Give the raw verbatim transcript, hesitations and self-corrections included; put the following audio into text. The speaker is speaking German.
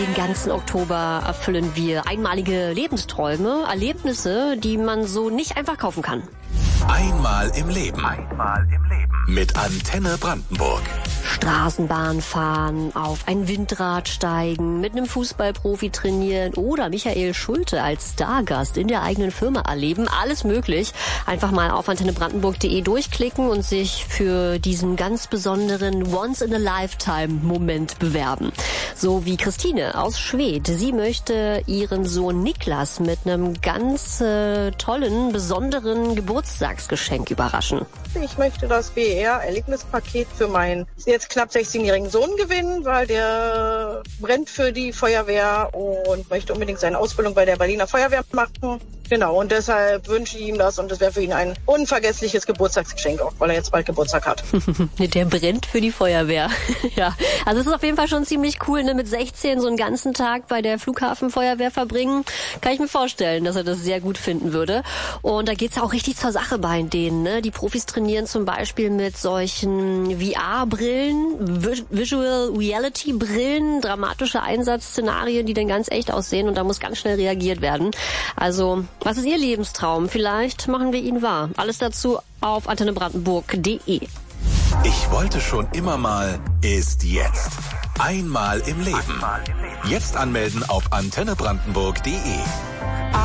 Den ganzen Oktober erfüllen wir einmalige Lebensträume, Erlebnisse, die man so nicht einfach kaufen kann. Einmal im Leben. Einmal im Leben. Mit Antenne Brandenburg. Straßenbahn fahren, auf ein Windrad steigen, mit einem Fußballprofi trainieren oder Michael Schulte als Stargast in der eigenen Firma erleben. Alles möglich. Einfach mal auf antenne brandenburg punkt de durchklicken und sich für diesen ganz besonderen Once-in-a-Lifetime-Moment bewerben. So wie Christine aus Schwedt. Sie möchte ihren Sohn Niklas mit einem ganz äh, tollen, besonderen Geburtstagsgeschenk überraschen. Ich möchte das B R-Erlebnispaket für meinen jetzt knapp sechzehnjährigen Sohn gewinnen, weil der brennt für die Feuerwehr und möchte unbedingt seine Ausbildung bei der Berliner Feuerwehr machen. Genau, und deshalb wünsche ich ihm das und das wäre für ihn ein unvergessliches Geburtstagsgeschenk, auch weil er jetzt bald Geburtstag hat. Der brennt für die Feuerwehr. Ja, also es ist auf jeden Fall schon ziemlich cool, ne? Mit sechzehn so einen ganzen Tag bei der Flughafenfeuerwehr verbringen. Kann ich mir vorstellen, dass er das sehr gut finden würde. Und da geht's auch richtig zur Sache bei denen, ne? Die Profis trainieren zum Beispiel mit solchen V R-Brillen, Visual Reality-Brillen, dramatische Einsatzszenarien, die dann ganz echt aussehen und da muss ganz schnell reagiert werden. Also, was ist Ihr Lebenstraum? Vielleicht machen wir ihn wahr. Alles dazu auf antenne brandenburg punkt de. Ich wollte schon immer mal, ist jetzt. Einmal im Leben. Jetzt anmelden auf antenne brandenburg punkt de.